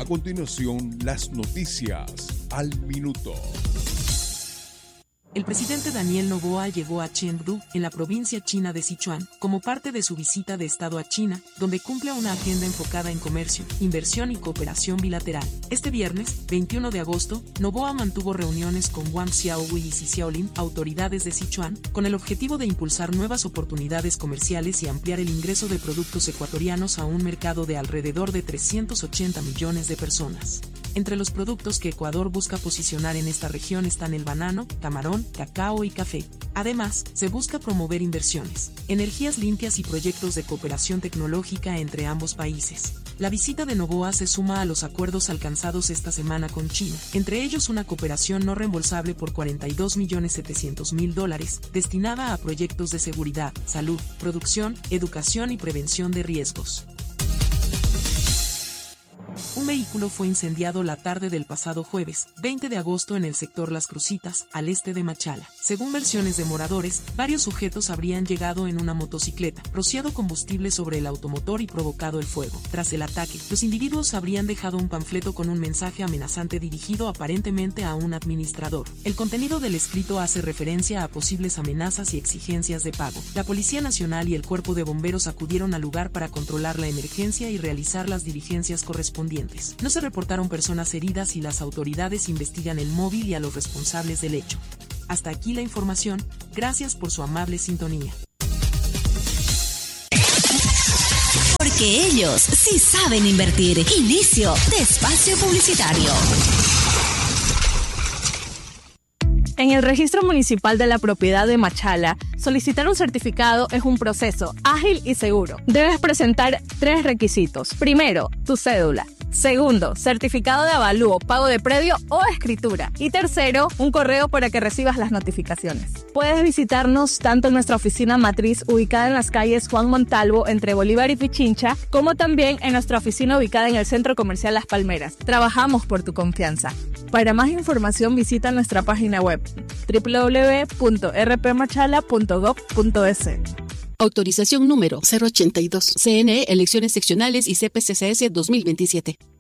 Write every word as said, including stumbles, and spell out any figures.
continuación, las noticias al minuto. El presidente Daniel Noboa llegó a Chengdu, en la provincia china de Sichuan, como parte de su visita de Estado a China, donde cumple una agenda enfocada en comercio, inversión y cooperación bilateral. Este viernes, veintiuno de agosto, Noboa mantuvo reuniones con Wang Xiaohui y Xi Xiaolin, autoridades de Sichuan, con el objetivo de impulsar nuevas oportunidades comerciales y ampliar el ingreso de productos ecuatorianos a un mercado de alrededor de trescientos ochenta millones de personas. Entre los productos que Ecuador busca posicionar en esta región están el banano, camarón, cacao y café. Además, se busca promover inversiones, energías limpias y proyectos de cooperación tecnológica entre ambos países. La visita de Noboa se suma a los acuerdos alcanzados esta semana con China, entre ellos una cooperación no reembolsable por cuarenta y dos millones setecientos mil dólares, destinada a proyectos de seguridad, salud, producción, educación y prevención de riesgos. Un vehículo fue incendiado la tarde del pasado jueves, veinte de agosto en el sector Las Crucitas, al este de Machala. Según versiones de moradores, varios sujetos habrían llegado en una motocicleta, rociado combustible sobre el automotor y provocado el fuego. Tras el ataque, los individuos habrían dejado un panfleto con un mensaje amenazante dirigido aparentemente a un administrador. El contenido del escrito hace referencia a posibles amenazas y exigencias de pago. La Policía Nacional y el Cuerpo de Bomberos acudieron al lugar para controlar la emergencia y realizar las diligencias correspondientes. No se reportaron personas heridas y las autoridades investigan el móvil y a los responsables del hecho. Hasta aquí la información, gracias por su amable sintonía. Porque ellos sí saben invertir. Inicio de espacio publicitario. En el Registro Municipal de la Propiedad de Machala, solicitar un certificado es un proceso ágil y seguro. Debes presentar tres requisitos. Primero, tu cédula. Segundo, certificado de avalúo, pago de predio o escritura. Y tercero, un correo para que recibas las notificaciones. Puedes visitarnos tanto en nuestra oficina matriz ubicada en las calles Juan Montalvo entre Bolívar y Pichincha, como también en nuestra oficina ubicada en el Centro Comercial Las Palmeras. Trabajamos por tu confianza. Para más información visita nuestra página web doble u doble u doble u punto r p machala punto gov punto e s. Autorización número cero ochenta y dos. C N E, Elecciones Seccionales y C P C C S dos mil veintisiete.